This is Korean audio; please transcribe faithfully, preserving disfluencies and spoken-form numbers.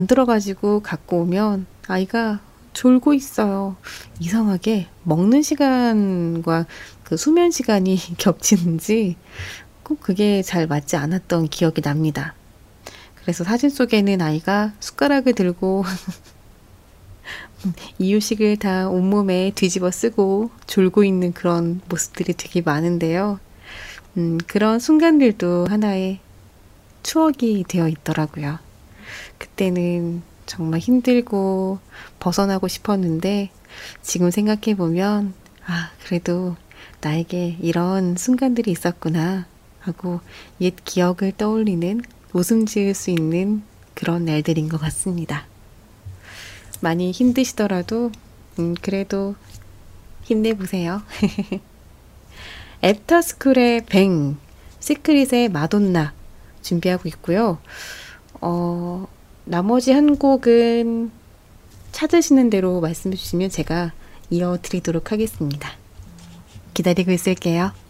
만들어가지고 갖고 오면 아이가 졸고 있어요. 이상하게 먹는 시간과 그 수면 시간이 겹치는지 꼭 그게 잘 맞지 않았던 기억이 납니다. 그래서 사진 속에는 아이가 숟가락을 들고 이유식을 다 온몸에 뒤집어 쓰고 졸고 있는 그런 모습들이 되게 많은데요. 음, 그런 순간들도 하나의 추억이 되어 있더라고요. 그때는 정말 힘들고 벗어나고 싶었는데 지금 생각해보면 아, 그래도 나에게 이런 순간들이 있었구나 하고 옛 기억을 떠올리는 웃음 지을 수 있는 그런 날들인 것 같습니다. 많이 힘드시더라도 음, 그래도 힘내보세요. 애프터스쿨의 뱅, 시크릿의 마돈나 준비하고 있고요. 어, 나머지 한 곡은 찾으시는 대로 말씀해 주시면 제가 이어드리도록 하겠습니다. 기다리고 있을게요.